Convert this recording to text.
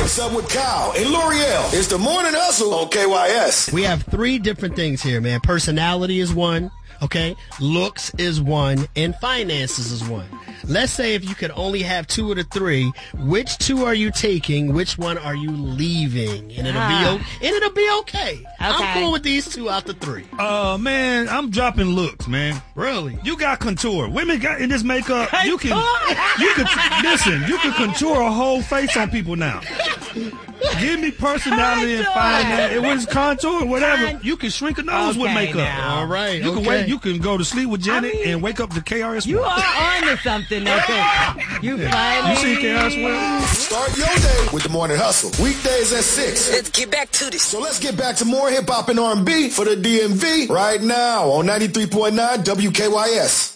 What's up with Kyle and L'Oreal? It's the Morning Hustle on KYS. We have three different things here, man. Personality is one, okay? Looks is one, and finances is one. Let's say if you could only have two of the three, which two are you taking? Which one are you leaving? And it'll be okay. I'm cool with these two out the three. Man, I'm dropping looks, man. Really? You got contour. Women got in this makeup. You can contour a whole face on people now. Give me personality and finance. It was contour, whatever. You can shrink a nose with makeup. Now. All right. You can wait. You can go to sleep with Janet and wake up to KRS-One. You are on to something, though. You finally. You see KRS-One? Start your day with the Morning Hustle. Weekdays at 6. Let's get back to this. So let's get back to more hip hop and R&B for the DMV right now on 93.9 WKYS.